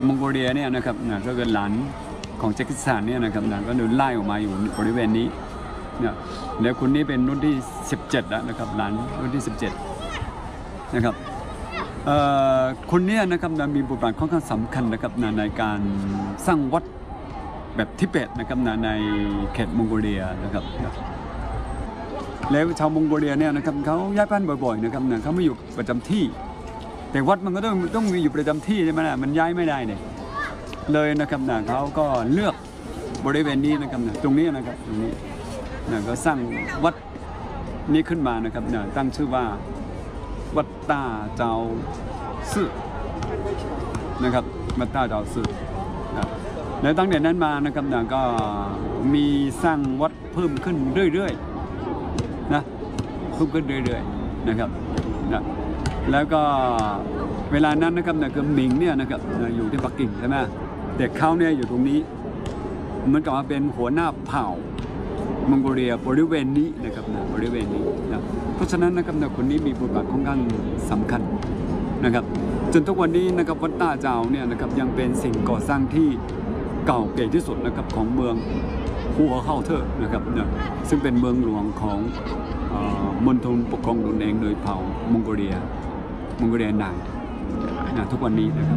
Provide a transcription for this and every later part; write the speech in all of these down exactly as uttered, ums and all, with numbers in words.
มองโกเลียเนี่ยนะครับนะก็คือหลานของเจคิสถานเนี่ยนะครับนะก็เดินไล่ออกมาอยู่บริเวณนี้เนี่ยแล้วคนนี้เป็นรุ่นที่สิบเจ็ดแล้วนะครับหลานรุ่นที่สิบเจ็ดนะครับคนนี้นะครับนะมีบทบาทค่อนข้างสำคัญนะครับนะในการสร้างวัดแบบทิเบตนะครับนะในเขตมองโกเลียนะครับแล้วชาวมองโกเลียเนี่ยนะครับเขาย้ายบ้านบ่อยๆนะครับนะเขาไม่อยู่ประจำที่แต่วัดมันก็ต้องต้องมีอยู่ประจำที่ใช่ไหมล่ะมันย้ายไม่ได้เนี่ยเลยนะครับนะเขาก็เลือกบริเวณนี้นะครับนะตรงนี้นะครับตรงนี้นะก็สร้างวัดนี้ขึ้นมานะครับนะตั้งชื่อว่าวัดตาเจ้าซื่อนะครับวัดตาเจ้าซื่อนะแล้วตั้งแต่นั้นมานะครับนะก็มีสร้างวัดเพิ่มขึ้นเรื่อยๆนะเพิ่มขึ้นเรื่อยๆนะครับนะแล้วก็เวลานั้นนะครับนะคือหมิงเนี่ยนะครับอยู่ที่ปักกิ่งใช่ไหมแต่เขาเนี่ยอยู่ตรงนี้เหมือนกับว่าเป็นหัวหน้าเผ่ามองโกเลียบริเวณนี้นะครับนะบริเวณนี้นะเพราะฉะนั้นนะครับนะคนนี้มีบทบาทค่อนข้างสำคัญนะครับจนทุกวันนี้นะครับวัดต้าเจ้าเนี่ยนะครับยังเป็นสิ่งก่อสร้างที่เก่าแก่ที่สุดนะครับของเมืองหัวเฮาเทอร์นะครับนะซึ่งเป็นเมืองหลวงของมณฑลปกครองตนเองโดยเผ่ามองโกเลียมองโกเลียนายนะทุกวันนี้นะครับ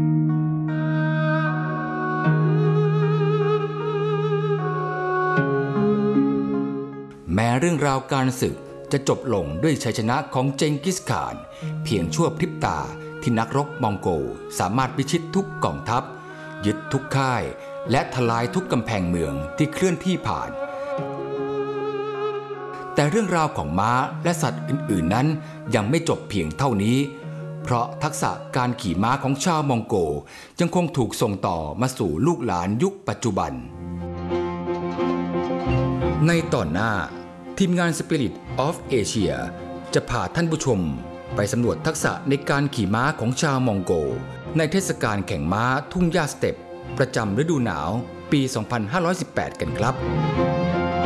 แม้เรื่องราวการศึกจะจบลงด้วยชัยชนะของเจงกิสข่านเพียงชั่วพริบตาที่นักรบมองโกสามารถพิชิตทุกกองทัพยึดทุกค่ายและทลายทุกกำแพงเมืองที่เคลื่อนที่ผ่านแต่เรื่องราวของม้าและสัตว์อื่นๆนั้นยังไม่จบเพียงเท่านี้เพราะทักษะการขี่ม้าของชาวมองโกยังคงถูกส่งต่อมาสู่ลูกหลานยุคปัจจุบันในตอนหน้าทีมงาน Spirit of Asia จะพาท่านผู้ชมไปสำรวจทักษะในการขี่ม้าของชาวมองโกในเทศกาลแข่งม้าทุ่งหญ้าสเต็ปประจำฤดูหนาวปี สองพันห้าร้อยสิบแปด กันครับ